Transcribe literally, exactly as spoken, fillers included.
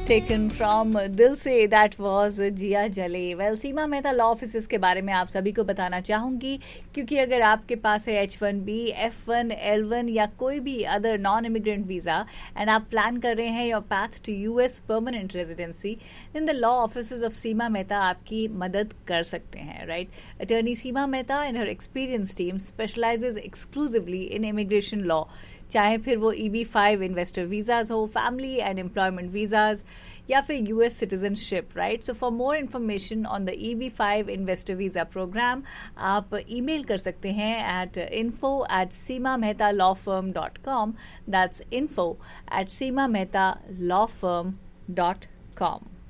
Taken from दिल से, that was जिया जले. Well, सीमा मेहता लॉ ऑफिसेस के बारे में आप सभी को बताना चाहूँगी, क्योंकि अगर आपके पास है H one B, F one, L one या कोई भी other non immigrant visa and आप प्लान कर रहे हैं your path to US permanent residency, then the law offices of सीमा मेहता आपकी मदद कर सकते हैं, right. Attorney Seema Mehta and her experience team specialises exclusively in immigration law, चाहे फिर वो E B five investor visas हो, फैमिली एंड एम्प्लॉयमेंट वीज़ाज या फिर US citizenship, right. So for more information on the E B five investor visa programme आप email कर सकते हैं eight info at Seema Mehta law firm dot com. That's info at Seema Mehta law firm dot com.